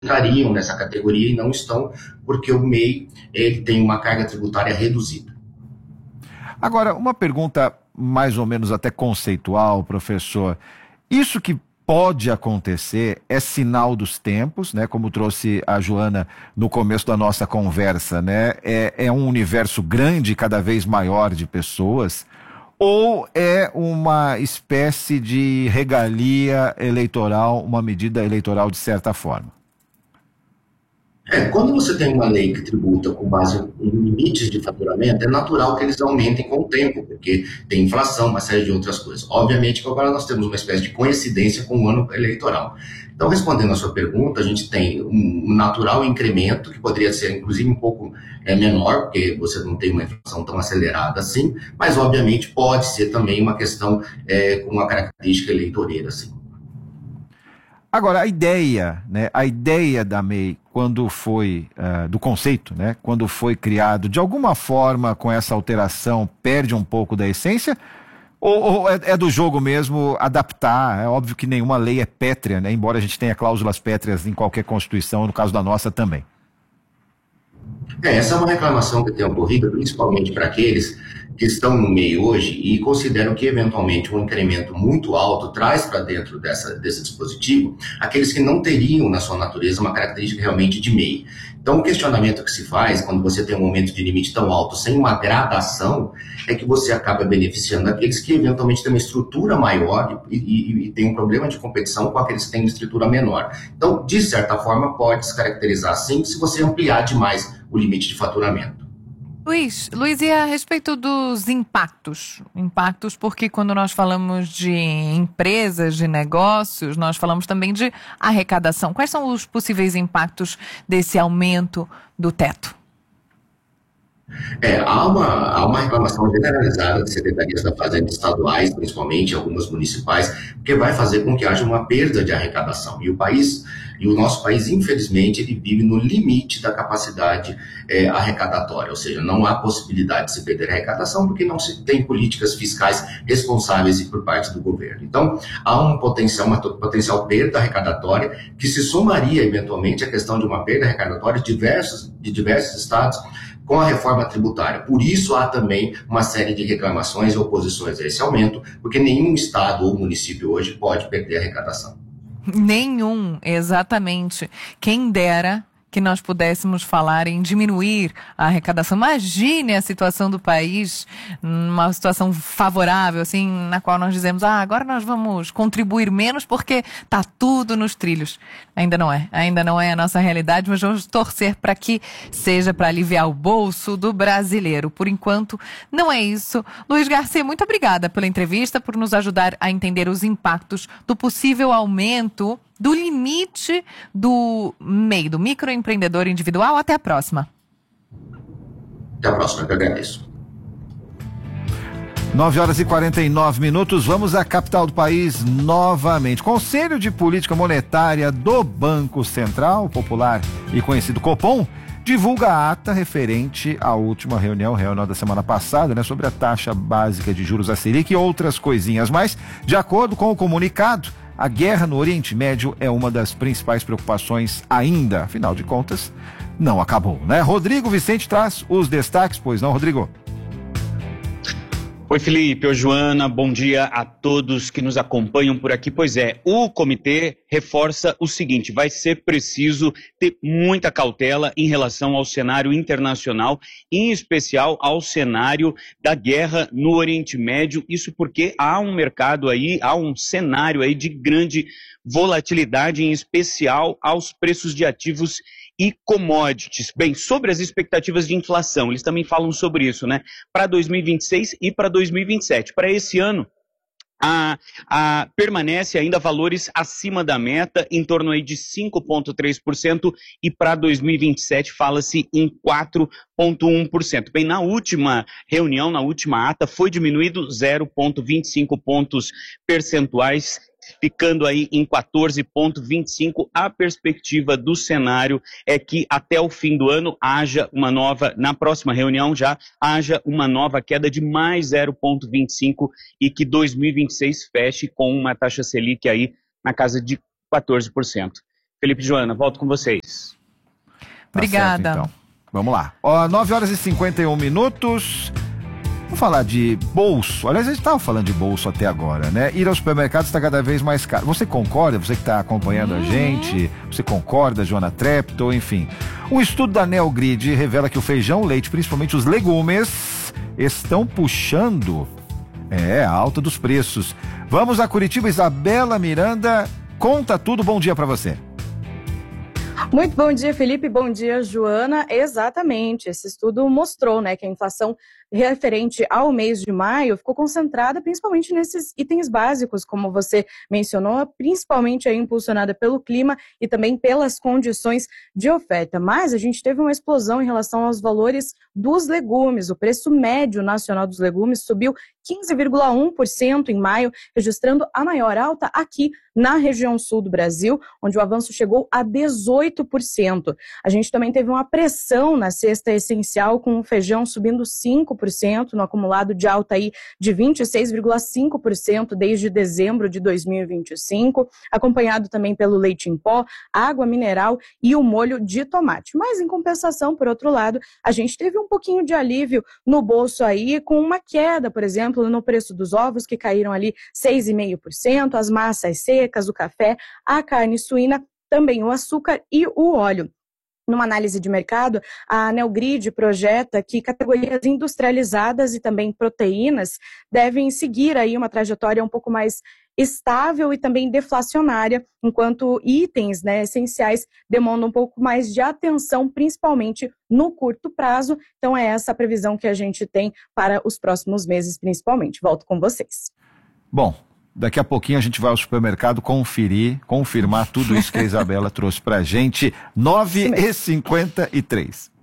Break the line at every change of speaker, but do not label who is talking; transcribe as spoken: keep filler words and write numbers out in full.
entrariam nessa categoria e não estão, porque o M E I ele tem uma carga tributária reduzida.
Agora, uma pergunta mais ou menos até conceitual, professor. Isso que pode acontecer é sinal dos tempos, né? Como trouxe a Joana no começo da nossa conversa, né? É, é um universo grande, cada vez maior de pessoas, ou é uma espécie de regalia eleitoral, uma medida eleitoral de certa forma?
É, quando você tem uma lei que tributa com base em limites de faturamento, é natural que eles aumentem com o tempo, porque tem inflação, uma série de outras coisas. Obviamente que agora nós temos uma espécie de coincidência com o ano eleitoral. Então, respondendo à sua pergunta, a gente tem um natural incremento, que poderia ser inclusive um pouco é, menor, porque você não tem uma inflação tão acelerada assim, mas obviamente pode ser também uma questão é, com uma característica eleitoreira, assim.
Agora, a ideia, né, a ideia da M E I, quando foi, uh, do conceito, né, quando foi criado, de alguma forma, com essa alteração, perde um pouco da essência? Ou, ou é, é do jogo mesmo adaptar? É óbvio que nenhuma lei é pétrea, né, embora a gente tenha cláusulas pétreas em qualquer Constituição, no caso da nossa também.
É, essa é uma reclamação que tem ocorrido, principalmente para aqueles que estão no meio hoje e consideram que, eventualmente, um incremento muito alto traz para dentro dessa, desse dispositivo aqueles que não teriam, na sua natureza, uma característica realmente de M E I. Então, o questionamento que se faz, quando você tem um aumento de limite tão alto, sem uma gradação, é que você acaba beneficiando aqueles que, eventualmente, têm uma estrutura maior e, e, e tem um problema de competição com aqueles que têm uma estrutura menor. Então, de certa forma, pode se caracterizar assim se você ampliar demais o limite de faturamento.
Luiz, Luiz, e a respeito dos impactos? Impactos porque quando nós falamos de empresas, de negócios, nós falamos também de arrecadação. Quais são os possíveis impactos desse aumento do teto?
É, há uma, há uma reclamação generalizada de secretarias da Fazenda estaduais, principalmente algumas municipais, que vai fazer com que haja uma perda de arrecadação. E o país, e o nosso país, infelizmente, ele vive no limite da capacidade é, arrecadatória, ou seja, não há possibilidade de se perder a arrecadação porque não se tem políticas fiscais responsáveis por parte do governo. Então, há um potencial, uma potencial perda arrecadatória que se somaria, eventualmente, à questão de uma perda arrecadatória de diversos, de diversos estados, com a reforma tributária. Por isso há também uma série de reclamações e oposições a esse aumento, porque nenhum estado ou município hoje pode perder a arrecadação.
Nenhum, exatamente. Quem dera que nós pudéssemos falar em diminuir a arrecadação. Imagine a situação do país, uma situação favorável, assim, na qual nós dizemos, ah, agora nós vamos contribuir menos porque está tudo nos trilhos. Ainda não é, ainda não é a nossa realidade, mas vamos torcer para que seja para aliviar o bolso do brasileiro. Por enquanto, não é isso. Luiz Garcia, muito obrigada pela entrevista, por nos ajudar a entender os impactos do possível aumento do limite do M E I, do microempreendedor individual. Até a próxima.
Até a próxima, eu agradeço.
nove horas e quarenta e nove minutos, vamos à capital do país novamente. Conselho de Política Monetária do Banco Central, popular e conhecido Copom, divulga a ata referente à última reunião, reunião da semana passada, né, sobre a taxa básica de juros, a Selic e outras coisinhas mais. De acordo com o comunicado, a guerra no Oriente Médio é uma das principais preocupações ainda. Afinal de contas, não acabou, né? Rodrigo Vicente traz os destaques, pois não, Rodrigo?
Oi, Felipe, oi, Joana, bom dia a todos que nos acompanham por aqui. Pois é, o comitê reforça o seguinte: vai ser preciso ter muita cautela em relação ao cenário internacional, em especial ao cenário da guerra no Oriente Médio. Isso porque há um mercado aí, há um cenário aí de grande volatilidade, em especial aos preços de ativos e commodities. Bem, sobre as expectativas de inflação, eles também falam sobre isso, né? Para dois mil e vinte e seis e para dois mil e vinte e sete. Para esse ano, a, a, permanece ainda valores acima da meta, em torno aí de cinco vírgula três por cento, e para dois mil e vinte e sete fala-se em quatro vírgula um por cento. Bem, na última reunião, na última ata, foi diminuído zero vírgula vinte e cinco pontos percentuais, ficando aí em quatorze vírgula vinte e cinco. A perspectiva do cenário é que até o fim do ano haja uma nova, na próxima reunião já, haja uma nova queda de mais zero vírgula vinte e cinco e que dois mil e vinte e seis feche com uma taxa Selic aí na casa de quatorze por cento. Felipe e Joana, volto com vocês.
Tá
Obrigada.
certo, então. Vamos lá. Ó, nove horas e cinquenta e um minutos. Vamos falar de bolso. Aliás, a gente estava falando de bolso até agora, né? Ir ao supermercado está cada vez mais caro. Você concorda? Você que está acompanhando uhum. a gente, você concorda, Joana Treptow, enfim. Um estudo da Neogrid revela que o feijão, o leite, principalmente os legumes, estão puxando é, a alta dos preços. Vamos a Curitiba, Isabela Miranda, conta tudo, bom dia para você.
Muito bom dia, Felipe, bom dia, Joana. Exatamente, esse estudo mostrou, né, que a inflação referente ao mês de maio ficou concentrada principalmente nesses itens básicos, como você mencionou, principalmente aí impulsionada pelo clima e também pelas condições de oferta. Mas a gente teve uma explosão em relação aos valores dos legumes. O preço médio nacional dos legumes subiu quinze vírgula um por cento em maio, registrando a maior alta aqui na região sul do Brasil, onde o avanço chegou a dezoito por cento. A gente também teve uma pressão na cesta essencial, com o feijão subindo cinco por cento, no acumulado de alta aí de vinte e seis vírgula cinco por cento desde dezembro de dois mil e vinte e cinco, acompanhado também pelo leite em pó, água mineral e o molho de tomate. Mas, em compensação, por outro lado, a gente teve um pouquinho de alívio no bolso aí, com uma queda, por exemplo, no preço dos ovos, que caíram ali seis vírgula cinco por cento, as massas secas, o café, a carne suína, também o açúcar e o óleo. Numa análise de mercado, a Neogrid projeta que categorias industrializadas e também proteínas devem seguir aí uma trajetória um pouco mais estável e também deflacionária, enquanto itens, né, essenciais demandam um pouco mais de atenção, principalmente no curto prazo. Então é essa a previsão que a gente tem para os próximos meses, principalmente. Volto com vocês.
Bom, daqui a pouquinho a gente vai ao supermercado conferir, confirmar tudo isso que a Isabela trouxe pra gente. nove e cinquenta e três.